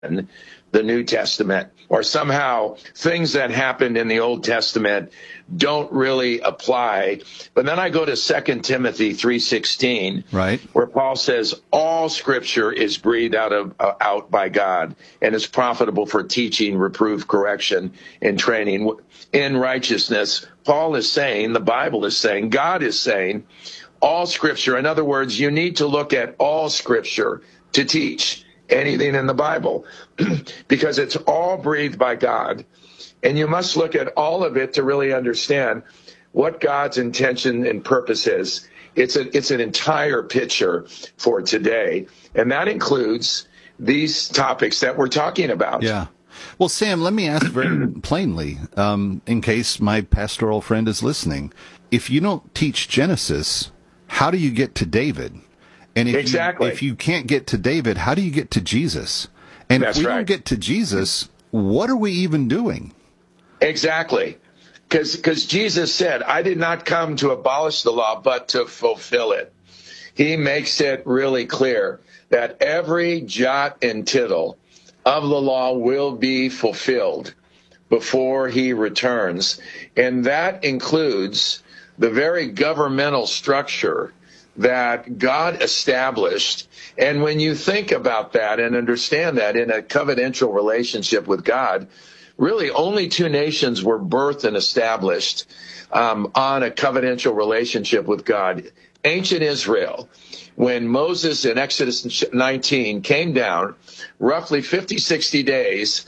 the New Testament, or somehow things that happened in the Old Testament don't really apply. But then I go to 2 Timothy 3:16, right, where Paul says all Scripture is breathed out by God and is profitable for teaching, reproof, correction, and training in righteousness. Paul is saying, the Bible is saying, God is saying, all Scripture. In other words, you need to look at all Scripture to teach anything in the Bible because it's all breathed by God. And you must look at all of it to really understand what God's intention and purpose is. It's an entire picture for today. And that includes these topics that we're talking about. Yeah. Well, Sam, let me ask very plainly, in case my pastoral friend is listening. If you don't teach Genesis, how do you get to David? And if you can't get to David, how do you get to Jesus? And if we don't get to Jesus, what are we even doing? Exactly. Because Jesus said, I did not come to abolish the law, but to fulfill it. He makes it really clear that every jot and tittle of the law will be fulfilled before he returns. And that includes the very governmental structure that God established. And when you think about that and understand that in a covenantal relationship with God, really only two nations were birthed and established on a covenantal relationship with God. Ancient Israel, when Moses in Exodus 19 came down, roughly 50, 60 days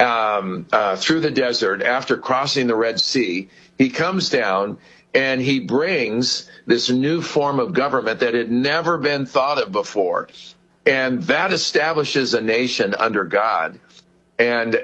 through the desert after crossing the Red Sea, he comes down and he brings this new form of government that had never been thought of before. And that establishes a nation under God. And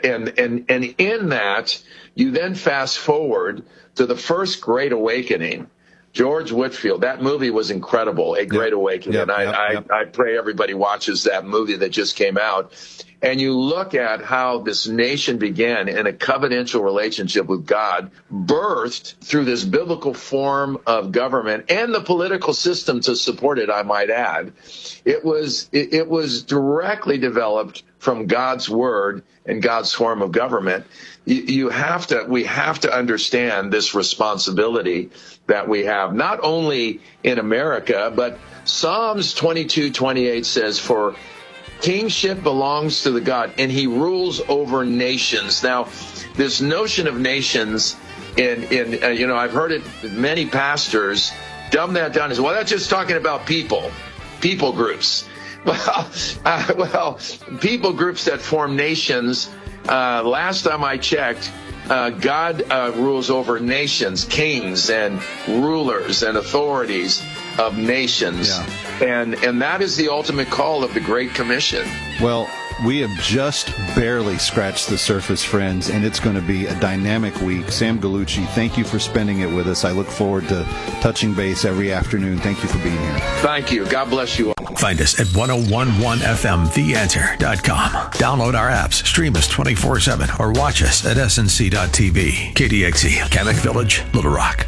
in that, you then fast forward to the first Great Awakening. George Whitefield, that movie was incredible, A Great Awakening. I pray everybody watches that movie that just came out. And you look at how this nation began in a covenantal relationship with God, birthed through this biblical form of government and the political system to support it, I might add. It was directly developed from God's word and God's form of government. We have to understand this responsibility that we have, not only in America, but Psalms 22:28 says, for kingship belongs to the God, and he rules over nations. Now, this notion of nations, I've heard it, many pastors dumb that down as, well, that's just talking about people groups. Well, people groups that form nations, last time I checked, God rules over nations, kings and rulers and authorities of nations. Yeah. And that is the ultimate call of the Great Commission. Well, we have just barely scratched the surface, friends, and it's going to be a dynamic week. Sam Gallucci, thank you for spending it with us. I look forward to touching base every afternoon. Thank you for being here. Thank you. God bless you all. Find us at 1011fmtheanswer.com. Download our apps, stream us 24/7, or watch us at snc.tv. KDXE, Kamek Village, Little Rock.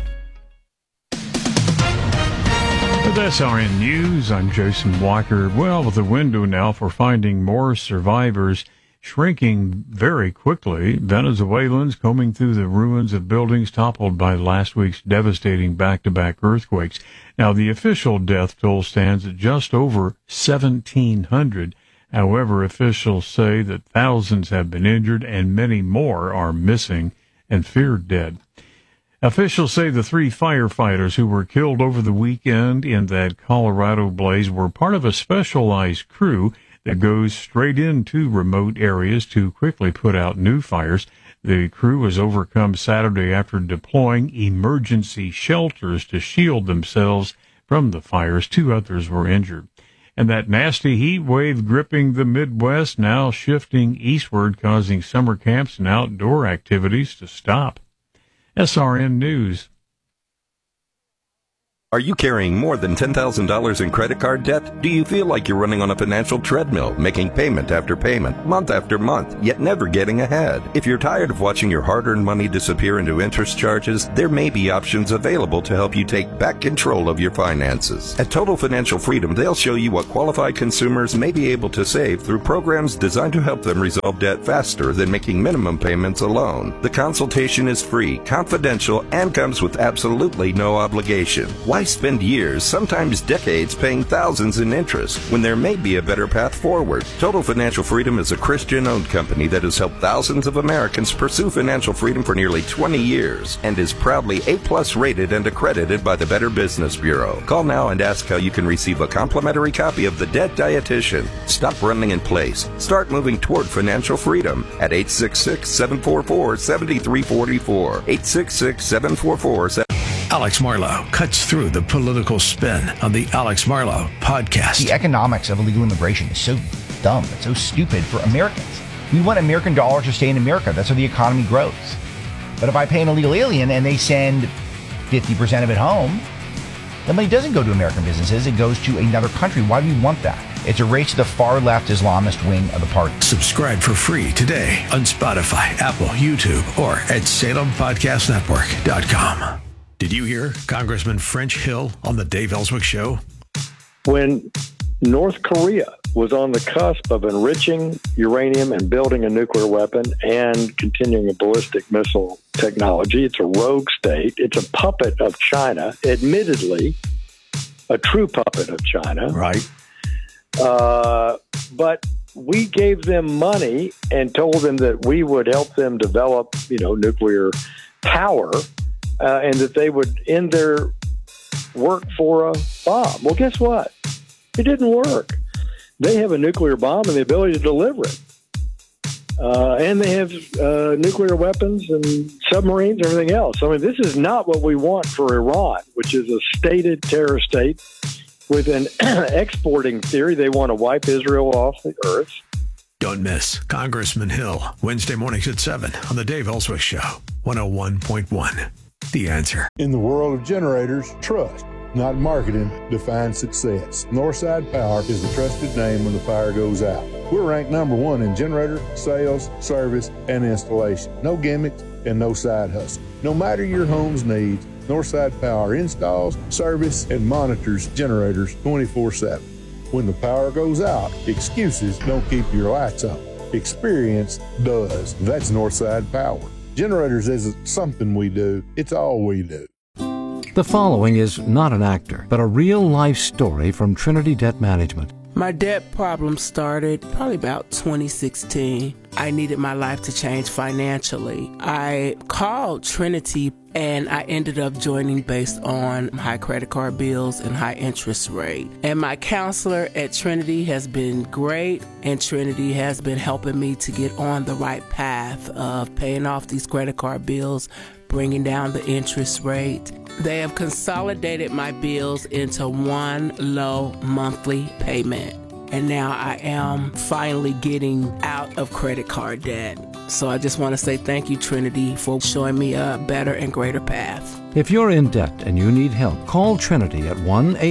With SRN News, I'm Jason Walker. Well, with the window now for finding more survivors shrinking very quickly, Venezuelans combing through the ruins of buildings toppled by last week's devastating back-to-back earthquakes. Now, the official death toll stands at just over 1,700. However, officials say that thousands have been injured and many more are missing and feared dead. Officials say the 3 firefighters who were killed over the weekend in that Colorado blaze were part of a specialized crew that goes straight into remote areas to quickly put out new fires. The crew was overcome Saturday after deploying emergency shelters to shield themselves from the fires. 2 others were injured. And that nasty heat wave gripping the Midwest now shifting eastward, causing summer camps and outdoor activities to stop. SRN News. Are you carrying more than $10,000 in credit card debt? Do you feel like you're running on a financial treadmill, making payment after payment, month after month, yet never getting ahead? If you're tired of watching your hard-earned money disappear into interest charges, there may be options available to help you take back control of your finances. At Total Financial Freedom, they'll show you what qualified consumers may be able to save through programs designed to help them resolve debt faster than making minimum payments alone. The consultation is free, confidential, and comes with absolutely no obligation. Why spend years, sometimes decades, paying thousands in interest when there may be a better path forward? Total Financial Freedom is a Christian-owned company that has helped thousands of Americans pursue financial freedom for nearly 20 years and is proudly A+ rated and accredited by the Better Business Bureau. Call now and ask how you can receive a complimentary copy of The Debt Dietitian. Stop running in place. Start moving toward financial freedom at 866-744-7344. 866-744-7344. Alex Marlow cuts through the political spin on the Alex Marlow podcast. The economics of illegal immigration is so dumb. It's so stupid for Americans. We want American dollars to stay in America. That's how the economy grows. But if I pay an illegal alien and they send 50% of it home, the money doesn't go to American businesses. It goes to another country. Why do we want that? It's a race to the far left Islamist wing of the party. Subscribe for free today on Spotify, Apple, YouTube, or at SalemPodcastNetwork.com. Did you hear Congressman French Hill on the Dave Ellswick Show? When North Korea was on the cusp of enriching uranium and building a nuclear weapon and continuing a ballistic missile technology, it's a rogue state. It's a puppet of China, admittedly, a true puppet of China. Right. But we gave them money and told them that we would help them develop, nuclear power. And that they would end their work for a bomb. Well, guess what? It didn't work. They have a nuclear bomb and the ability to deliver it. And they have nuclear weapons and submarines and everything else. I mean, this is not what we want for Iran, which is a stated terror state with an exporting theory. They want to wipe Israel off the earth. Don't miss Congressman Hill, Wednesday mornings at 7 on the Dave Ellswick Show, 101.1. The Answer. In the world of generators, trust, not marketing, defines success. Northside Power is the trusted name when the fire goes out. We're ranked number 1 in generator, sales, service, and installation. No gimmicks and no side hustle. No matter your home's needs, Northside Power installs, service, and monitors generators 24/7. When the power goes out, excuses don't keep your lights on. Experience does. That's Northside Power. Generators isn't something we do, it's all we do. The following is not an actor, but a real-life story from Trinity Debt Management. My debt problem started probably about 2016. I needed my life to change financially. I called Trinity and I ended up joining based on high credit card bills and high interest rate. And my counselor at Trinity has been great, and Trinity has been helping me to get on the right path of paying off these credit card bills, bringing down the interest rate. They have consolidated my bills into one low monthly payment. And now I am finally getting out of credit card debt. So I just want to say thank you, Trinity, for showing me a better and greater path. If you're in debt and you need help, call Trinity at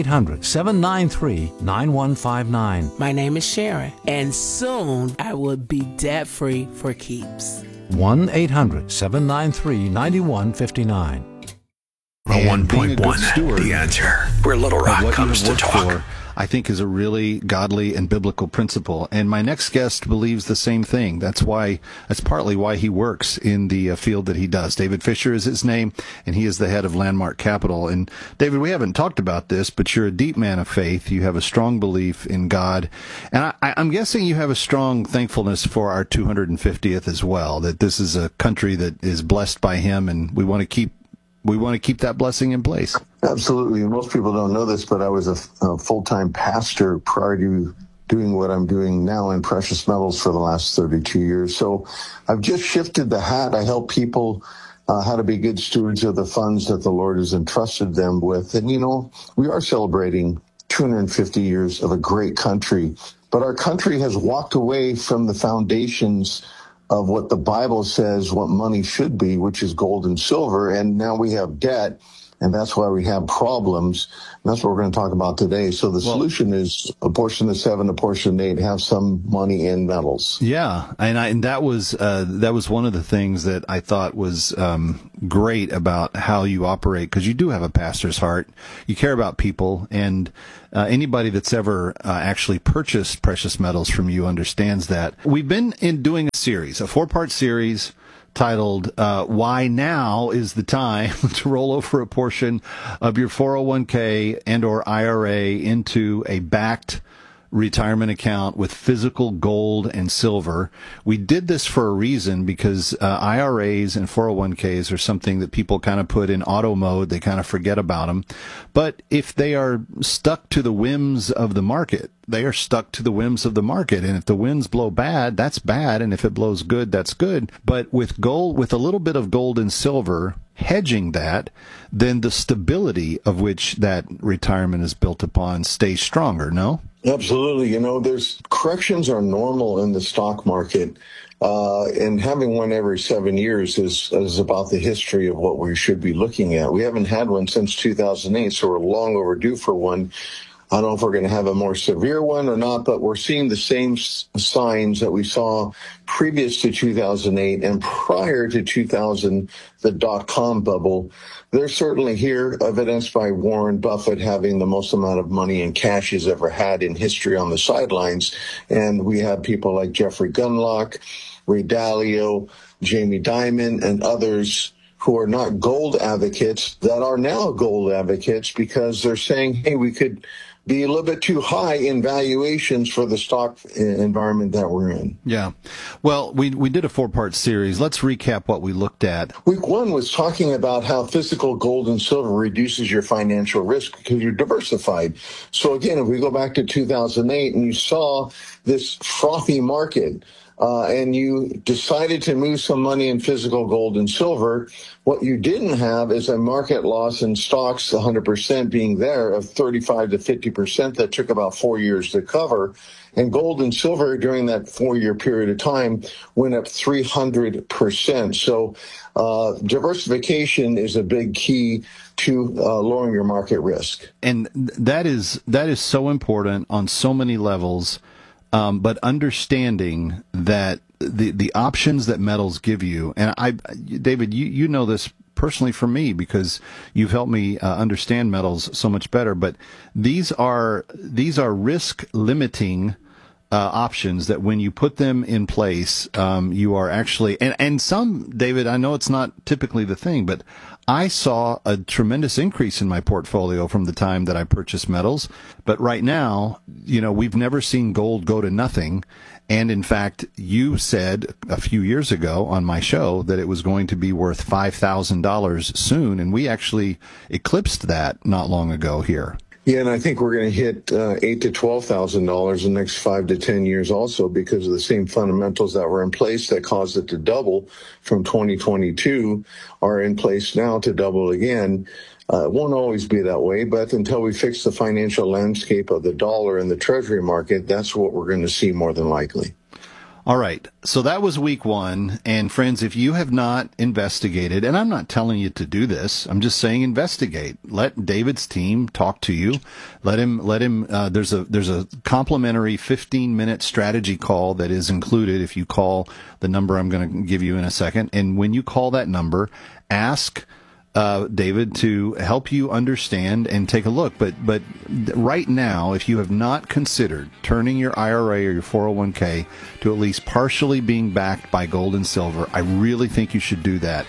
1-800-793-9159. My name is Sharon, and soon I will be debt-free for keeps. 1-800-793-9159. 101.1, The Answer, where Little Rock comes to talk. I think is a really godly and biblical principle. And my next guest believes the same thing. That's partly why he works in the field that he does. David Fisher is his name, and he is the head of Landmark Capital. And David, we haven't talked about this, but you're a deep man of faith. You have a strong belief in God. And I'm guessing you have a strong thankfulness for our 250th as well, that this is a country that is blessed by him, and we want to keep that blessing in place. Absolutely. Most people don't know this, but I was a full-time pastor prior to doing what I'm doing now in precious metals for the last 32 years. So I've just shifted the hat. I help people how to be good stewards of the funds that the Lord has entrusted them with. And, we are celebrating 250 years of a great country, but our country has walked away from the foundations of what the Bible says what money should be, which is gold and silver. And now we have debt. And that's why we have problems. And that's what we're going to talk about today. So the solution is a portion of 7, a portion of 8, have some money in metals. Yeah. And that was one of the things that I thought was great about how you operate, because you do have a pastor's heart. You care about people, and anybody that's ever actually purchased precious metals from you understands that. We've been doing a series, a 4-part series titled Why Now is the Time to Roll Over a Portion of Your 401k and or IRA into a backed retirement account with physical gold and silver. We did this for a reason, because IRAs and 401ks are something that people kind of put in auto mode. They kind of forget about them. But if they are stuck to the whims of the market, they are stuck to the whims of the market. And if the winds blow bad, that's bad. And if it blows good, that's good. But with gold, with a little bit of gold and silver hedging that, then the stability of which that retirement is built upon stays stronger, no? Absolutely. There's corrections are normal in the stock market. And having one every 7 years is about the history of what we should be looking at. We haven't had one since 2008, so we're long overdue for one. I don't know if we're going to have a more severe one or not, but we're seeing the same signs that we saw previous to 2008 and prior to 2000, the dot-com bubble. They're certainly here, evidenced by Warren Buffett having the most amount of money in cash he's ever had in history on the sidelines. And we have people like Jeffrey Gundlach, Ray Dalio, Jamie Dimon, and others who are not gold advocates that are now gold advocates, because they're saying, hey, we could be a little bit too high in valuations for the stock environment that we're in. Yeah. Well, we did a 4-part series. Let's recap what we looked at. Week 1 was talking about how physical gold and silver reduces your financial risk because you're diversified. So again, if we go back to 2008 and you saw this frothy market, and you decided to move some money in physical gold and silver, what you didn't have is a market loss in stocks, 100% being there, of 35 to 50% that took about 4 years to cover. And gold and silver during that 4-year period of time went up 300%. So diversification is a big key to lowering your market risk. And that is so important on so many levels. But understanding that the options that metals give you, and David, you know this personally from me because you've helped me understand metals so much better. But these are risk limiting options that when you put them in place, you are actually, and some, David, I know it's not typically the thing, but I saw a tremendous increase in my portfolio from the time that I purchased metals. But right now, we've never seen gold go to nothing. And in fact, you said a few years ago on my show that it was going to be worth $5,000 soon. And we actually eclipsed that not long ago here. Yeah, and I think we're going to hit $8,000 to $12,000 in the next 5 to 10 years also, because of the same fundamentals that were in place that caused it to double from 2022 are in place now to double again. It won't always be that way, but until we fix the financial landscape of the dollar and the treasury market, that's what we're going to see more than likely. All right. So that was week 1. And friends, if you have not investigated, and I'm not telling you to do this, I'm just saying investigate. Let David's team talk to you. Let him, there's a complimentary 15-minute strategy call that is included if you call the number I'm going to give you in a second. And when you call that number, ask David to help you understand and take a look. But right now, if you have not considered turning your IRA or your 401k to at least partially being backed by gold and silver, I really think you should do that.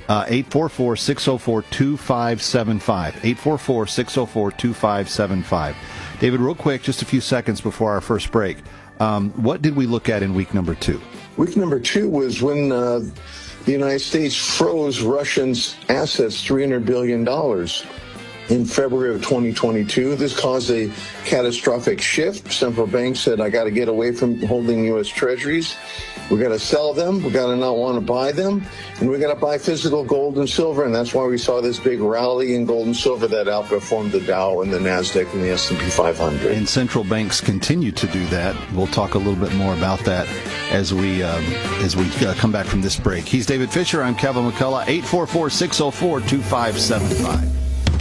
844-604-2575. 844-604-2575. David, real quick, just a few seconds before our first break. What did we look at in week number 2? Week number 2 was when the United States froze Russians' assets $300 billion in February of 2022. This caused a catastrophic shift. Central banks said, I got to get away from holding U.S. treasuries. We got to sell them. We got to not want to buy them. And we got to buy physical gold and silver. And that's why we saw this big rally in gold and silver that outperformed the Dow and the NASDAQ and the S&P 500. And central banks continue to do that. We'll talk a little bit more about that as we come back from this break. He's David Fisher. I'm Kevin McCullough. 844-604-2575.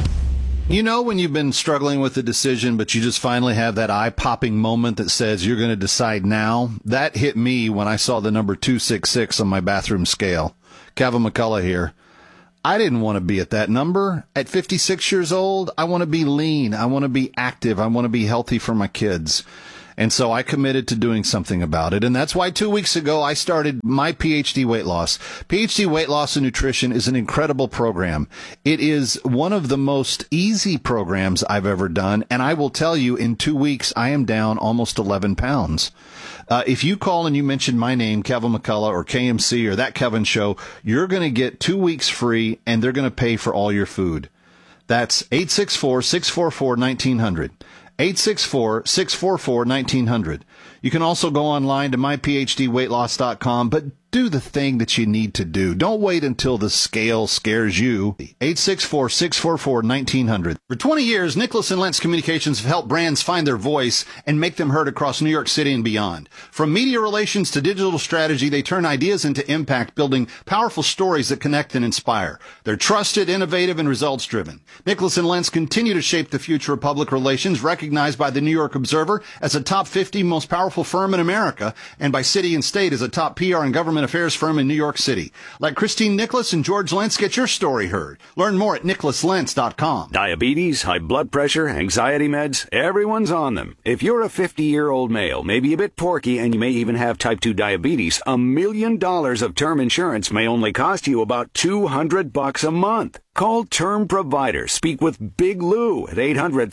You know when you've been struggling with a decision, but you just finally have that eye-popping moment that says you're going to decide now? That hit me when I saw the number 266 on my bathroom scale. Kevin McCullough here. I didn't want to be at that number. At 56 years old, I want to be lean. I want to be active. I want to be healthy for my kids. And so I committed to doing something about it. And that's why 2 weeks ago I started my PhD Weight Loss. PhD Weight Loss and Nutrition is an incredible program. It is one of the most easy programs I've ever done. And I will tell you, in 2 weeks, I am down almost 11 pounds. If you call and you mention my name, Kevin McCullough or KMC or That Kevin Show, you're going to get 2 weeks free and they're going to pay for all your food. That's 864-644-1900. 864-644-1900. You can also go online to myphdweightloss.com, but do the thing that you need to do. Don't wait until the scale scares you. 864-644-1900. For 20 years, Nicholas and Lentz Communications have helped brands find their voice and make them heard across New York City and beyond. From media relations to digital strategy, they turn ideas into impact, building powerful stories that connect and inspire. They're trusted, innovative, and results-driven. Nicholas and Lentz continue to shape the future of public relations, recognized by the New York Observer as a top 50 most powerful firm in America, and by City and State as a top PR and government affairs firm in New York City. Let Christine Nicholas and George Lentz get your story heard. Learn more at nicholaslentz.com. Diabetes, high blood pressure, anxiety meds, everyone's on them. If you're a 50-year-old male, maybe a bit porky, and you may even have type 2 diabetes, $1 million of term insurance may only cost you about $200 a month. Call Term Provider. Speak with Big Lou at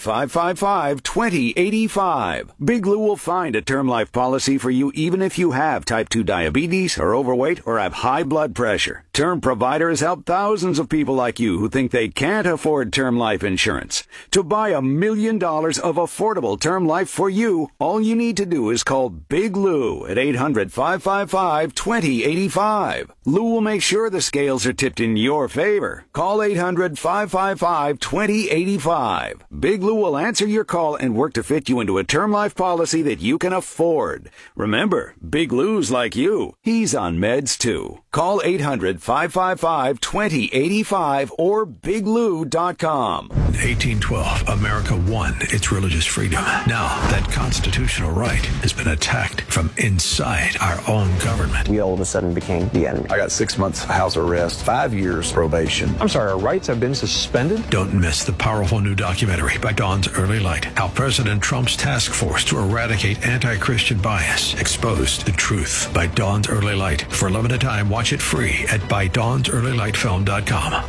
800-555-2085. Big Lou will find a term life policy for you even if you have type 2 diabetes, are overweight, or have high blood pressure. Term Provider has helped thousands of people like you who think they can't afford term life insurance. To buy $1 million of affordable term life for you, all you need to do is call Big Lou at 800-555-2085. Lou will make sure the scales are tipped in your favor. Call 800-555-2085. Big Lou will answer your call and work to fit you into a term life policy that you can afford. Remember, Big Lou's like you. He's on meds too. Call 800-555-2085 or biglou.com. 1812, America won its religious freedom. Now, that constitutional right has been attacked from inside our own government. We all of a sudden became the enemy. I got 6 months house arrest, 5 years probation. I'm sorry, our rights have been suspended? Don't miss the powerful new documentary by Dawn's Early Light, how President Trump's task force to eradicate anti-Christian bias exposed the truth, by Dawn's Early Light. For a limited time, watch it free at ByDawnsEarlyLightFilm.com.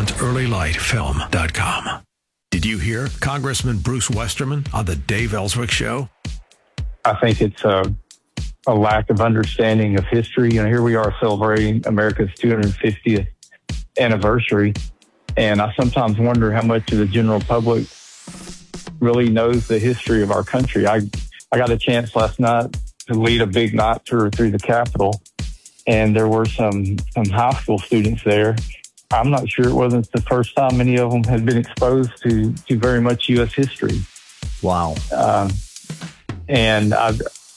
ByDawnsEarlyLightFilm.com. Did you hear Congressman Bruce Westerman on the Dave Ellswick Show? I think it's a lack of understanding of history. You know, here we are celebrating America's 250th anniversary, and I sometimes wonder how much of the general public really knows the history of our country. I got a chance last night to lead a big night tour through the Capitol, and there were some high school students there. I'm not sure it wasn't the first time many of them had been exposed to very much U.S. history. Wow. And I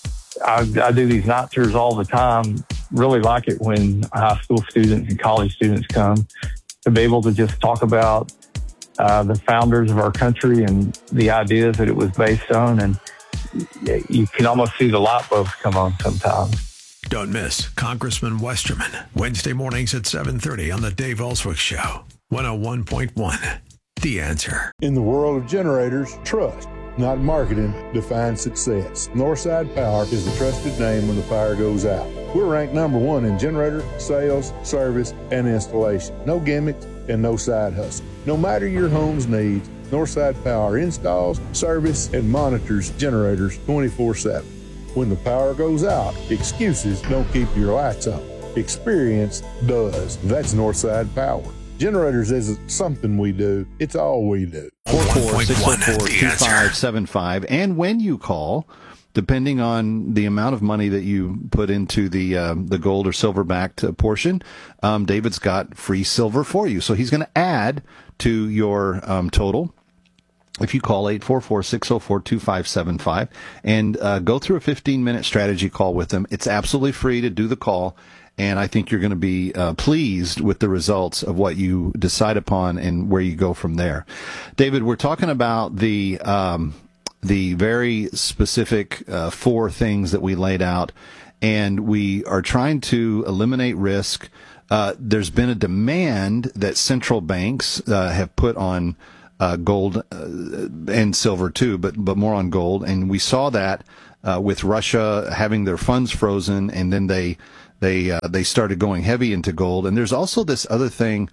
do these night tours all the time. Really like it when high school students and college students come to be able to just talk about the founders of our country and the ideas that it was based on. And you can almost see the light bulbs come on sometimes. Don't miss Congressman Westerman, Wednesday mornings at 7:30 on the Dave Ellswick Show, 101.1. The Answer. In the world of generators, trust, not marketing, defines success. Northside Power is the trusted name when the fire goes out. We're ranked #1 in generator, sales, service, and installation. No gimmicks and no side hustle. No matter your home's needs, Northside Power installs, service, and monitors generators 24/7. When the power goes out, excuses don't keep your lights on. Experience does. That's Northside Power. Generators isn't something we do. It's all we do. 44644-2575. And when you call, depending on the amount of money that you put into the gold or silver backed portion, David's got free silver for you. So he's going to add to your total if you call 844-604-2575 and go through a 15-minute strategy call with them. It's absolutely free to do the call, and I think you're going to be pleased with the results of what you decide upon and where you go from there. David, we're talking about the very specific 4 things that we laid out, and we are trying to eliminate risk. There's been a demand that central banks have put on gold and silver too, but more on gold. And we saw that with Russia having their funds frozen, and then they started going heavy into gold. And there's also this other thing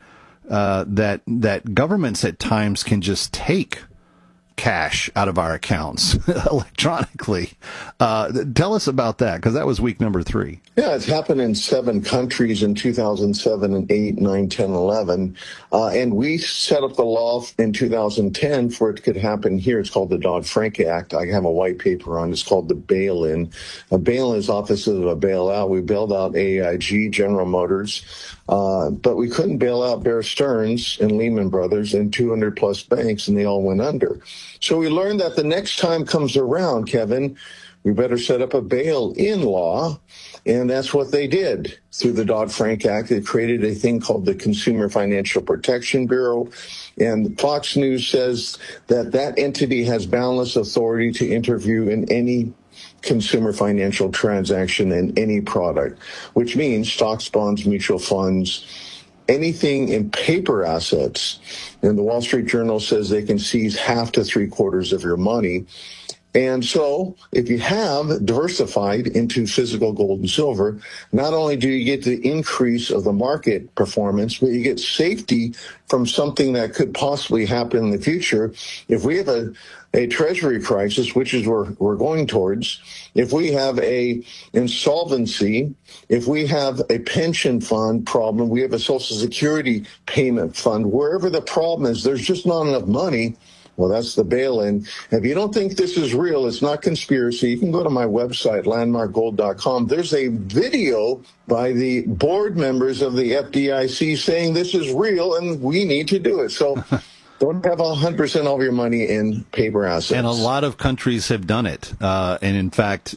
that governments at times can just take cash out of our accounts electronically. Tell us about that, because that was week number 3. Yeah, it's happened in 7 countries in 2007 and 8, 9, 10, 11. And we set up the law in 2010 for it could happen here. It's called the Dodd-Frank Act. I have a white paper on it. It's called the bail-in. A bail-in is opposite of a bailout. We bailed out AIG, General Motors, but we couldn't bail out Bear Stearns and Lehman Brothers and 200-plus banks, and they all went under. So we learned that the next time comes around, Kevin, we better set up a bail-in law, and that's what they did. Through the Dodd-Frank Act, they created a thing called the Consumer Financial Protection Bureau, and Fox News says that that entity has boundless authority to intervene in any consumer financial transaction in any product, which means stocks, bonds, mutual funds, anything in paper assets. And the Wall Street Journal says they can seize half to 3/4 of your money. And so if you have diversified into physical gold and silver, not only do you get the increase of the market performance, but you get safety from something that could possibly happen in the future. If we have a treasury crisis, which is where we're going towards, if we have a insolvency, if we have a pension fund problem, we have a Social Security payment fund, wherever the problem is, there's just not enough money. Well, that's the bail-in. If you don't think this is real, it's not conspiracy, you can go to my website, landmarkgold.com. There's a video by the board members of the FDIC saying this is real and we need to do it. So don't have 100% of your money in paper assets. And a lot of countries have done it. And in fact,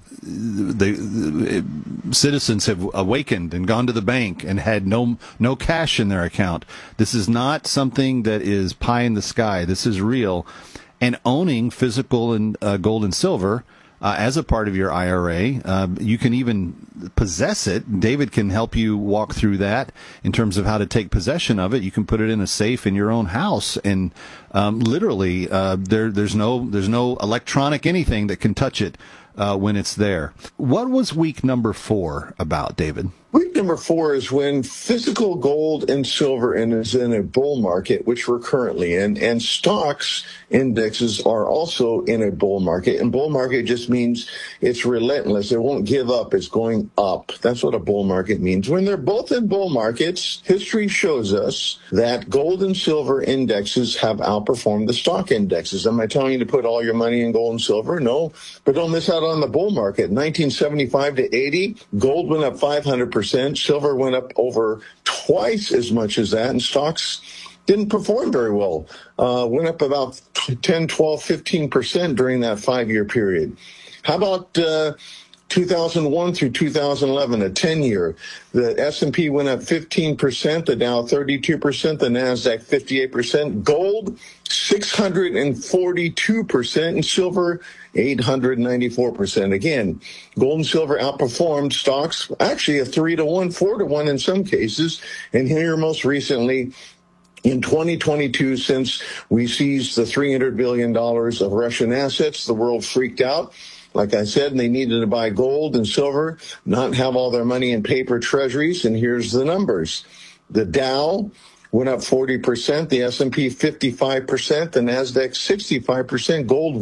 the citizens have awakened and gone to the bank and had no cash in their account. This is not something that is pie in the sky. This is real. And owning physical and gold and silver as a part of your IRA, you can even possess it. David can help you walk through that in terms of how to take possession of it. You can put it in a safe in your own house, and literally, there's no electronic anything that can touch it when it's there. What was week number 4 about, David? Week number 4 is when physical gold and silver is in a bull market, which we're currently in, and stocks indexes are also in a bull market. And bull market just means it's relentless. It won't give up. It's going up. That's what a bull market means. When they're both in bull markets, history shows us that gold and silver indexes have outperformed the stock indexes. Am I telling you to put all your money in gold and silver? No, but don't miss out on the bull market. 1975 to 80, gold went up 500%. Silver went up over twice as much as that, and stocks didn't perform very well. Went up about 10, 12, 15% during that 5-year period. How about 2001 through 2011, a 10-year? The S&P went up 15%, the Dow 32%, the NASDAQ 58%, gold 642%, and silver 894%. Again, gold and silver outperformed stocks, actually a 3-to-1, 4-to-1 in some cases. And here most recently, in 2022, since we seized the $300 billion of Russian assets, the world freaked out. Like I said, they needed to buy gold and silver, not have all their money in paper treasuries. And here's the numbers. The Dow went up 40%, the S&P 55%, the NASDAQ 65%, gold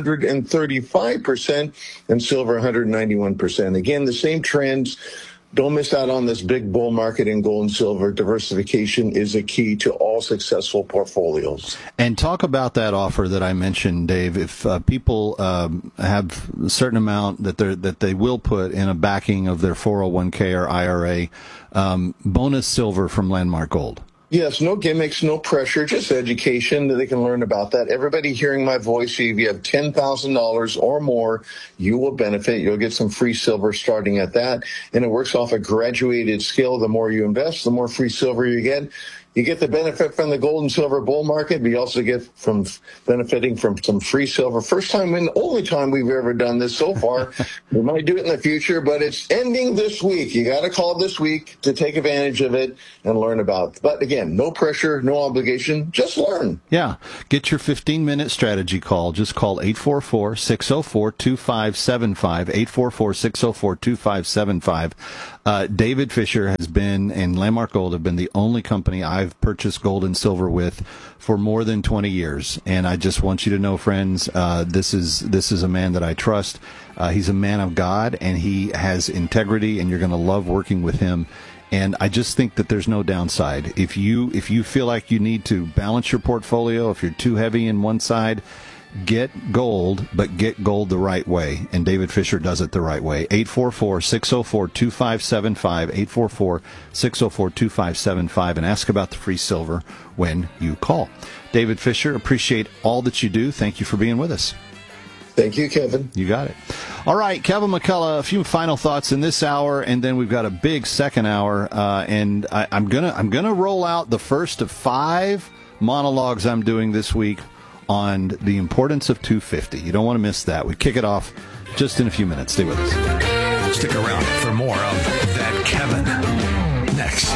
135%, and silver 191%. Again, the same trends. Don't miss out on this big bull market in gold and silver. Diversification is a key to all successful portfolios. And talk about that offer that I mentioned, Dave. If people have a certain amount that they will put in a backing of their 401k or IRA, bonus silver from Landmark Gold. Yes, no gimmicks, no pressure, just education that they can learn about that. Everybody hearing my voice, if you have $10,000 or more, you will benefit. You'll get some free silver starting at that. And it works off a graduated scale. The more you invest, the more free silver you get. You get the benefit from the gold and silver bull market, but you also get from benefiting from some free silver. First time and only time we've ever done this so far. We might do it in the future, but it's ending this week. You got to call this week to take advantage of it and learn about it. But again, no pressure, no obligation, just learn. Yeah. Get your 15-minute strategy call. Just call 844-604-2575, 844-604-2575. David Fisher has been, and Landmark Gold have been the only company I've purchased gold and silver with for more than 20 years. And I just want you to know, friends, this is a man that I trust. He's a man of God, and he has integrity, and you're going to love working with him. And I just think that there's no downside. If you feel like you need to balance your portfolio, if you're too heavy in one side, get gold, but get gold the right way. And David Fisher does it the right way. 844-604-2575, 844-604-2575, and ask about the free silver when you call. David Fisher, appreciate all that you do. Thank you for being with us. Thank you, Kevin. You got it. All right, Kevin McCullough, a few final thoughts in this hour, and then we've got a big second hour, and I'm gonna roll out the first of 5 monologues I'm doing this week on the importance of 250. You don't want to miss that. We kick it off just in a few minutes. Stay with us. Stick around for more of That Kevin next.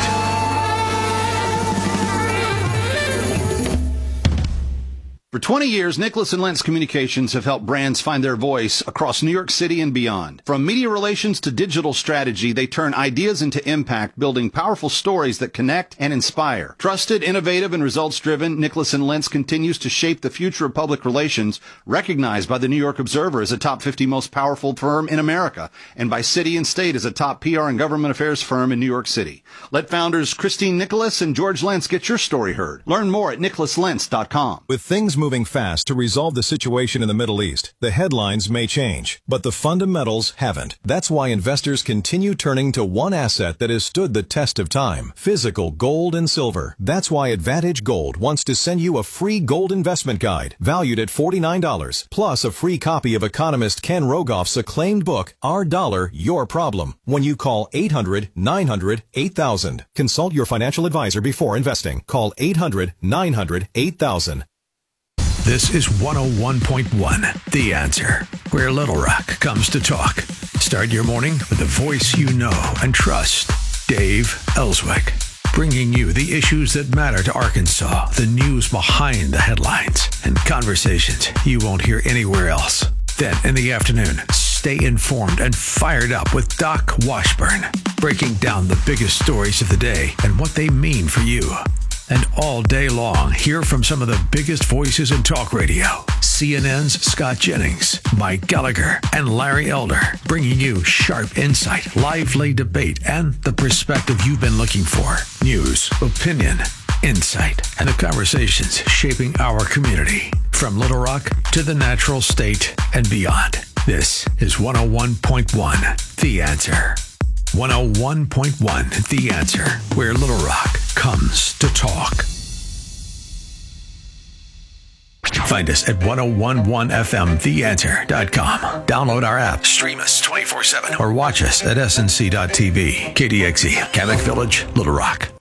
For 20 years, Nicholas & Lentz Communications have helped brands find their voice across New York City and beyond. From media relations to digital strategy, they turn ideas into impact, building powerful stories that connect and inspire. Trusted, innovative, and results-driven, Nicholas & Lentz continues to shape the future of public relations, recognized by the New York Observer as a top 50 most powerful firm in America, and by City and State as a top PR and government affairs firm in New York City. Let founders Christine Nicholas and George Lentz get your story heard. Learn more at nicholaslentz.com. With things moving fast to resolve the situation in the Middle East, the headlines may change, but the fundamentals haven't. That's why investors continue turning to one asset that has stood the test of time: physical gold and silver. That's why Advantage Gold wants to send you a free gold investment guide valued at $49, plus a free copy of economist Ken Rogoff's acclaimed book, Our Dollar, Your Problem, when you call 800-900-8000. Consult your financial advisor before investing. Call 800-900-8000. This is 101.1, The Answer, where Little Rock comes to talk. Start your morning with a voice you know and trust. Dave Ellswick, bringing you the issues that matter to Arkansas, the news behind the headlines, and conversations you won't hear anywhere else. Then in the afternoon, stay informed and fired up with Doc Washburn, breaking down the biggest stories of the day and what they mean for you. And all day long, hear from some of the biggest voices in talk radio. CNN's Scott Jennings, Mike Gallagher, and Larry Elder, bringing you sharp insight, lively debate, and the perspective you've been looking for. News, opinion, insight, and the conversations shaping our community. From Little Rock to the Natural State and beyond. This is 101.1, The Answer. 101.1, The Answer, where Little Rock comes to talk. Find us at 1011fmtheanswer.com. Download our app, stream us 24/7, or watch us at snc.tv. KDXE, Kamek Village, Little Rock.